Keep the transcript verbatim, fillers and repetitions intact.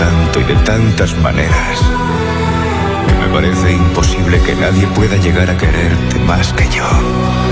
tanto y de tantas maneras que me parece imposible que nadie pueda llegar a quererte más que yo.